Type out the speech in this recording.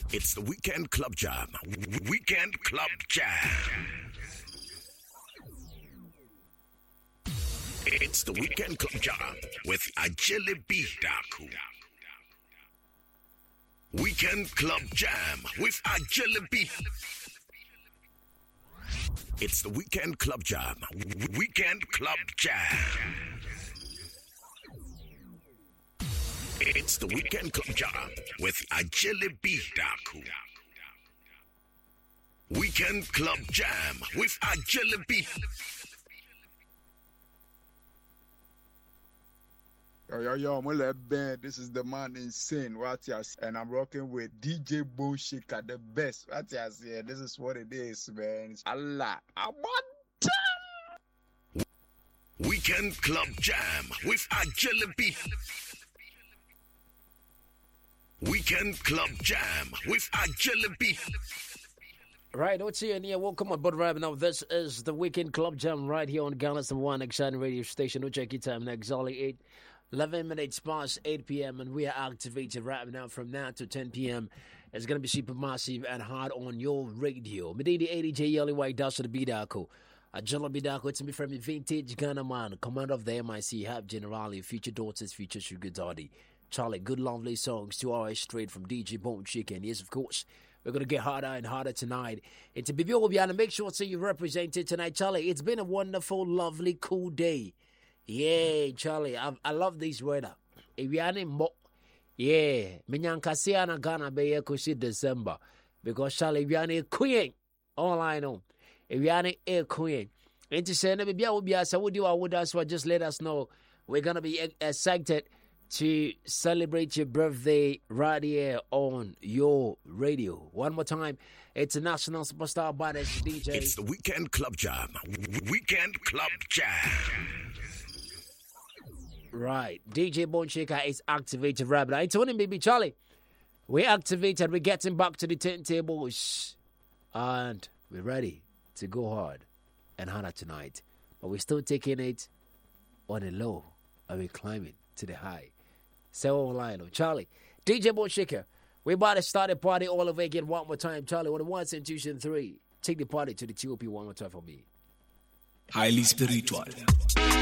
It's the Weekend Club Jam. Weekend Club Jam. It's the Weekend Club Jam with Ajele B. Daku. Weekend Club Jam with Ajele B. It's the Weekend Club Jam. Weekend Club Jam. It's the Weekend Club Jam with Ajele B. Daku. Weekend Club Jam with Ajele B. Yo, I'm band. This is the man Insane, and I'm rocking with DJ Bone Shaker, the best. This is what it is, man. It's Allah. Weekend Club Jam with Ajele B. Weekend Club Jam with Ajele B. Right, what's here? Yeah, welcome on board right now. This is the Weekend Club Jam right here on Ghana's #1 exciting radio station. We'll check your time next. Exactly 11 minutes past 8 p.m. and we are activated right now from now to 10 p.m. It's going to be super massive and hard on your radio. Medidi 80J Yelly White Dash to the Bidako. Ajala Bidako, it's me from vintage Ghana man, commander of the MIC, Hab Generali, future daughters, future sugar daddy. Charlie, good lovely songs, 2 hours straight from DJ Bone Chicken. Yes, of course. We're going to get harder and harder tonight. And to be and make sure so you represent it tonight. Charlie, it's been a wonderful, lovely, cool day. Yeah, Charlie, I love this weather. If you are in yeah, Minyankasi na Ghana be kusi December. Because Charlie, if you are in Queen, all I know. If you are in Queen. And to say, maybe I will be as I would do, I would as well. Just let us know. We're going to be excited to celebrate your birthday right here on your radio. One more time, it's a national superstar by the DJ. It's the Weekend Club Jam. Weekend Club Jam. Right, DJ Bone Shaker is activated right now. I told him, baby Charlie, we're activated. We're getting back to the turntables, and we're ready to go hard and harder tonight. But we're still taking it on the low, and we're climbing to the high. So online, Charlie, DJ Bone Shaker, we're about to start the party all over again one more time. Charlie, on the 1, 2, 3, take the party to the TOP one more time for me. Highly spiritual.